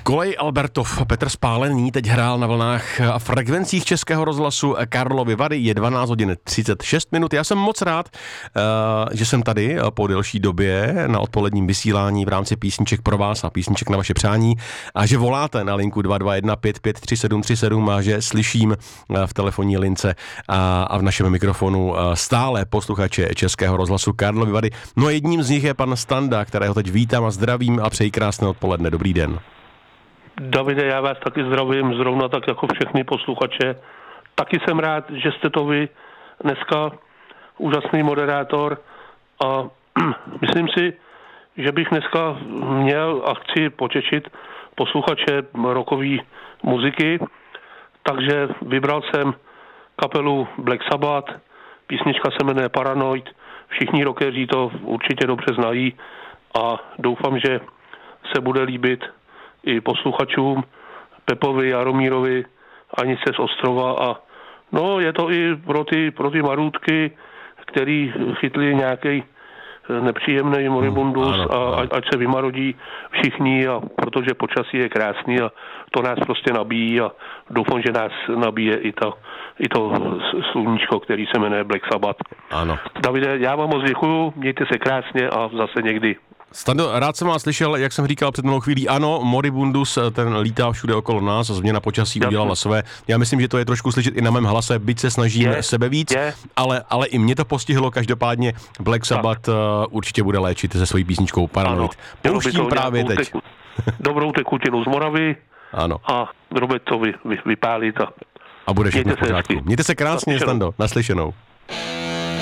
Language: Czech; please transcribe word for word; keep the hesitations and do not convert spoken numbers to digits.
Kolej Albertov, Petr Spálený teď hrál na vlnách a frekvencích Českého rozhlasu Karlovy Vary. Je dvanáct hodin třicet šest minut. Já jsem moc rád, že jsem tady po delší době na odpoledním vysílání v rámci písniček pro vás a písniček na vaše přání a že voláte na linku dva dva jedna pět pět tři sedm tři sedm a že slyším v telefonní lince a v našem mikrofonu stále posluchače Českého rozhlasu Karlovy Vary. No a jedním z nich je pan Standa, kterého teď vítám a zdravím a přeji krásné odpoledne. Dobrý den. Davide, já vás taky zdravím, zrovna tak jako všechny posluchače. Taky jsem rád, že jste to vy dneska, úžasný moderátor. A myslím si, že bych dneska měl a chci potěšit posluchače rockové muziky. Takže vybral jsem kapelu Black Sabbath, písnička se jmenuje Paranoid. Všichni rockeři to určitě dobře znají a doufám, že se bude líbit i posluchačům Pepovi, Jaromírovi, Anice z Ostrova a no je to i pro ty, pro ty marůdky, který chytli nějaký nepříjemný moribundus hmm, a ať, ať se vymarodí všichni a protože počasí je krásný a to nás prostě nabíjí a doufám, že nás nabíje i to, i to sluníčko, který se jmenuje Black Sabbath. Ano. Davide, já vám moc děkuju, mějte se krásně a zase někdy. Stando, rád jsem vás slyšel, jak jsem říkal před minulou chvílí, ano, moribundus, ten lítá všude okolo nás a změna počasí Jasně. udělala své. Já myslím, že to je trošku slyšet i na mém hlase, byť se snažím je, sebe víc, je. ale, ale i mě to postihlo, každopádně Black Sabbath uh, určitě bude léčit se svojí písničkou Paranoid. Pouštím právě teď. Teku, dobrou tekutinu z Moravy ano. a drobet to vy, vy, vypálit a, a bude všechno v pořádku. Mějte se krásně, Naslyšenou. Stando, naslyšenou.